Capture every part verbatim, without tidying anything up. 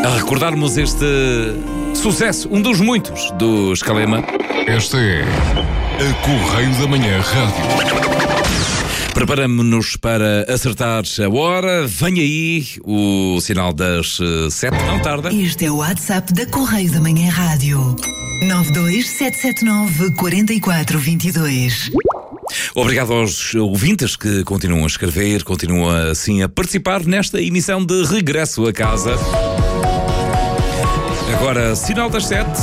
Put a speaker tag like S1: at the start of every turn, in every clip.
S1: a recordarmos este sucesso, um dos muitos do Escalema.
S2: Esta é a Correio da Manhã Rádio.
S1: Preparamo-nos para acertar a hora. Vem aí o sinal das uh, sete, não tarda.
S3: Este é o WhatsApp da Correio da Manhã Rádio. nove dois sete sete nove, quatro quatro dois dois.
S1: Obrigado aos ouvintes que continuam a escrever, continuam assim a participar nesta emissão de regresso a casa. Agora, sinal das sete.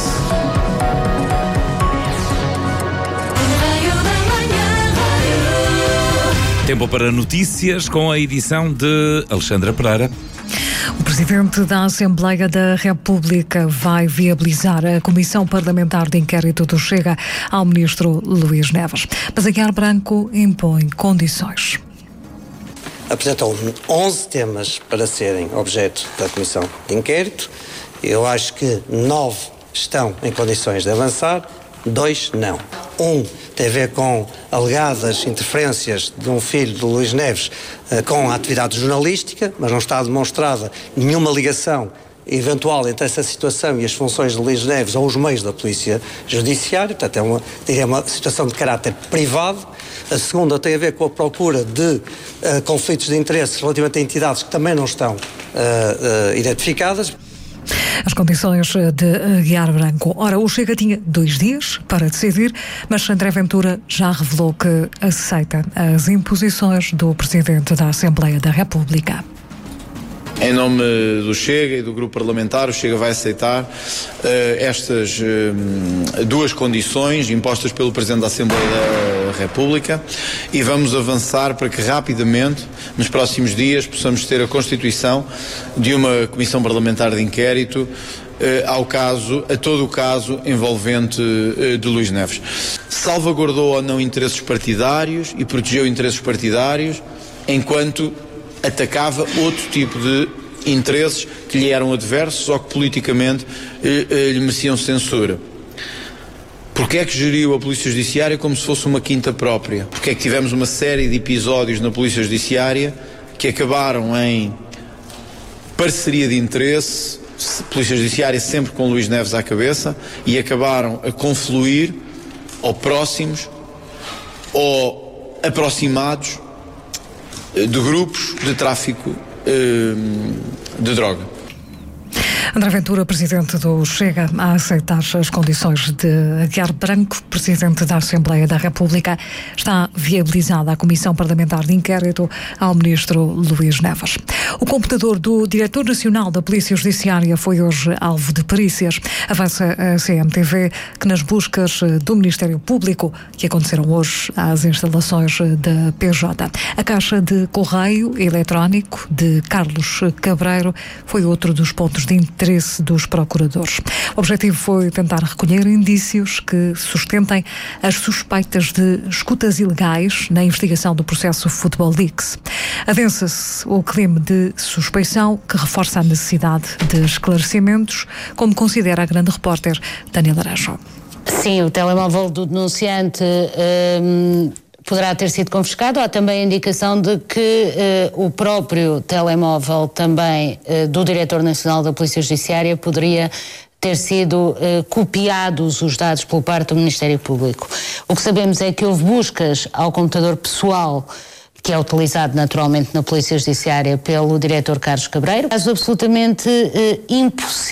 S1: Tempo para notícias com a edição de Alexandra Pereira.
S4: O Presidente da Assembleia da República vai viabilizar a Comissão Parlamentar de Inquérito do Chega ao Ministro Luís Neves. Mas Aguiar Branco impõe condições.
S5: Apresentou onze temas para serem objeto da Comissão de Inquérito. Eu acho que nove estão em condições de avançar, dois não. Um tem a ver com alegadas interferências de um filho de Luís Neves uh, com a atividade jornalística, mas não está demonstrada nenhuma ligação eventual entre essa situação e as funções de Luís Neves ou os meios da Polícia Judiciária. Portanto, é uma, diria, uma situação de caráter privado. A segunda tem a ver com a procura de uh, conflitos de interesses relativamente a entidades que também não estão uh, uh, identificadas.
S4: As condições de Aguiar Branco. Ora, o Chega tinha dois dias para decidir, mas André Ventura já revelou que aceita as imposições do Presidente da Assembleia da República.
S6: Em nome do Chega e do Grupo Parlamentar, o Chega vai aceitar uh, estas uh, duas condições impostas pelo Presidente da Assembleia da República e vamos avançar para que rapidamente, nos próximos dias, possamos ter a constituição de uma Comissão Parlamentar de Inquérito uh, ao caso, a todo o caso envolvente uh, de Luís Neves. Salvaguardou ou não interesses partidários e protegeu interesses partidários enquanto atacava outro tipo de interesses que lhe eram adversos ou que politicamente eh, eh, lhe mereciam censura. Porque é que geriu a Polícia Judiciária como se fosse uma quinta própria? Porque é que tivemos uma série de episódios na Polícia Judiciária que acabaram em parceria de interesse, Polícia Judiciária sempre com Luís Neves à cabeça, e acabaram a confluir ou próximos ou aproximados de grupos de tráfico de droga.
S4: André Ventura, Presidente do Chega, a aceitar as condições de Aguiar Branco, Presidente da Assembleia da República, está viabilizada a Comissão Parlamentar de Inquérito ao Ministro Luís Neves. O computador do Diretor Nacional da Polícia Judiciária foi hoje alvo de perícias. Avança a C M T V que nas buscas do Ministério Público, que aconteceram hoje às instalações da P J, a caixa de correio eletrónico de Carlos Cabreiro foi outro dos pontos de interesse dos procuradores. O objetivo foi tentar recolher indícios que sustentem as suspeitas de escutas ilegais na investigação do processo Futebol Leaks. Adensa-se o clima de suspeição que reforça a necessidade de esclarecimentos, como considera a grande repórter Daniela Araújo.
S7: Sim, o telemóvel do denunciante hum, poderá ter sido confiscado. Há também a indicação de que uh, o próprio telemóvel também uh, do Diretor Nacional da Polícia Judiciária poderia ter sido uh, copiados os dados por parte do Ministério Público. O que sabemos é que houve buscas ao computador pessoal, que é utilizado naturalmente na Polícia Judiciária pelo Diretor Carlos Cabreiro. Caso absolutamente uh, impossível